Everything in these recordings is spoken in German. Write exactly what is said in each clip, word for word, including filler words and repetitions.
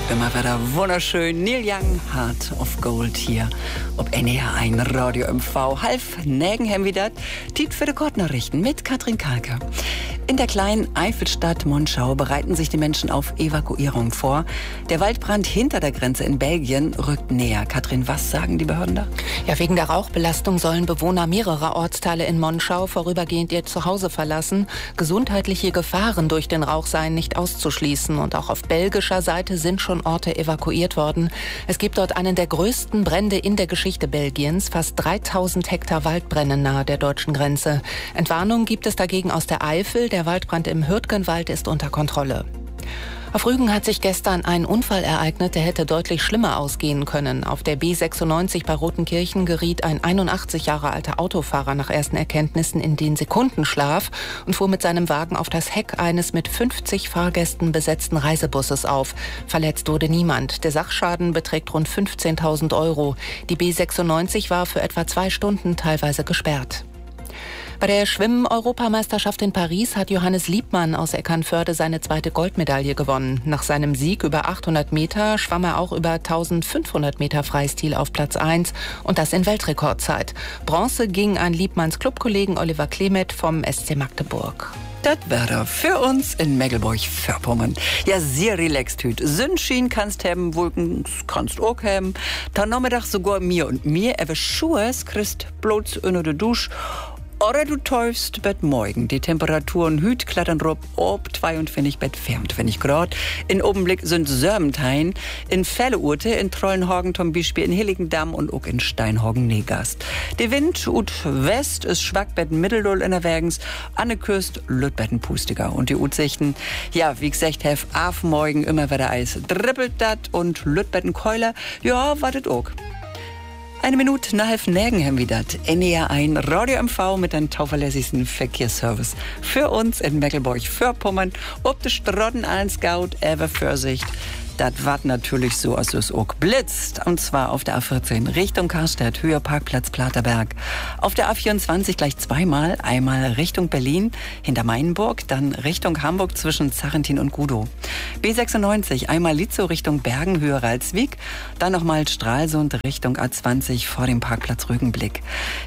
Immer wieder wunderschön. Neil Young, Heart of Gold hier. Ob N E R ein Radio M V. Half Nägen haben wir das. Tiet für die Kurznachrichten mit Katrin Kalke. In der kleinen Eifelstadt Monschau bereiten sich die Menschen auf Evakuierung vor. Der Waldbrand hinter der Grenze in Belgien rückt näher. Katrin, was sagen die Behörden da? Ja, wegen der Rauchbelastung sollen Bewohner mehrerer Ortsteile in Monschau vorübergehend ihr Zuhause verlassen. Gesundheitliche Gefahren durch den Rauch seien nicht auszuschließen. Und auch auf belgischer Seite sind schon Orte evakuiert worden. Es gibt dort einen der größten Brände in der Geschichte Belgiens. Fast dreitausend Hektar Waldbrände nahe der deutschen Grenze. Entwarnung gibt es dagegen aus der Eifel. Der Waldbrand im Hürtgenwald ist unter Kontrolle. Auf Rügen hat sich gestern ein Unfall ereignet, der hätte deutlich schlimmer ausgehen können. Auf der B sechsundneunzig bei Rotenkirchen geriet ein einundachtzig Jahre alter Autofahrer nach ersten Erkenntnissen in den Sekundenschlaf und fuhr mit seinem Wagen auf das Heck eines mit fünfzig Fahrgästen besetzten Reisebusses auf. Verletzt wurde niemand. Der Sachschaden beträgt rund fünfzehntausend Euro. Die B sechsundneunzig war für etwa zwei Stunden teilweise gesperrt. Bei der Schwimmen-Europameisterschaft in Paris hat Johannes Liebmann aus Eckernförde seine zweite Goldmedaille gewonnen. Nach seinem Sieg über achthundert Meter schwamm er auch über eintausendfünfhundert Meter Freistil auf Platz eins und das in Weltrekordzeit. Bronze ging an Liebmanns Clubkollegen Oliver Klemet vom S C Magdeburg. Das wäre für uns in Mecklenburg-Vorpommern. Ja, sehr relaxed hüt. Sonnenschein kannst haben, Wolken kannst auch haben. Dann Nachmittag sogar mir und mir, aber Schuhe kriegst bloß unter der Dusche. Oder du täufst bet morgen. Die Temperaturen hüt klattern rob ob zweiundfünfzig bet vierundzwanzig Grad. In Obenblick sind Sörmentein, in Felleurte, in Trollenhagen zum Beispiel, in Hilligendamm und auch in Steinhagen-Negast. Der Wind ut West ist schwach bet Mitteldoll in der Wägens, an der Küste lütbetten pustiger. Und die Utsichten, ja, wie gesagt, hef af morgen immer wieder Eis dribbelt dat und lütbetten Keuler, ja, wartet auch. Eine Minute nach halb Nägen haben wir das. N E R ein Radio M V mit einem tauverlässigsten Verkehrsservice. Für uns in Mecklenburg-Vorpommern, ob de Strotten allen Scout, ever Vorsicht. Das war natürlich so, als es auch blitzt. Und zwar auf der A vierzehn Richtung Karstadt, Höhe Parkplatz Platerberg. Auf der A vierundzwanzig gleich zweimal. Einmal Richtung Berlin, hinter Mainburg, dann Richtung Hamburg zwischen Zarrentin und Gudow. B sechsundneunzig, einmal Litzow Richtung Bergen, Höhe Ralswiek. Dann nochmal Stralsund Richtung A zwanzig vor dem Parkplatz Rügenblick.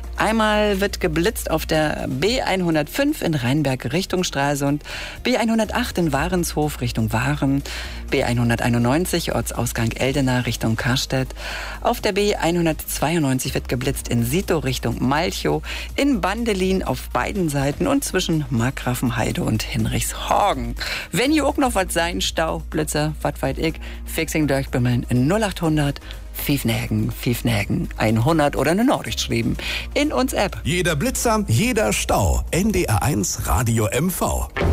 Einmal wird geblitzt auf der B hundertfünf in Rheinberg Richtung Stralsund, B hundertacht in Warenshof Richtung Waren, B hunderteinundneunzig Ortsausgang Eldena Richtung Karstedt. Auf der B hundertzweiundneunzig wird geblitzt in Sito Richtung Malchow, in Bandelin auf beiden Seiten und zwischen Markgrafenheide und Hinrichshagen. Wenn ihr auch noch was sein, Stau, Blitzer, wat weit ich, Fixing durchbimmeln in null achthundert Fiefnägen, Fiefnägen, hundert oder eine Nachricht schreiben. In uns App. Jeder Blitzer, jeder Stau. N D R eins Radio M V.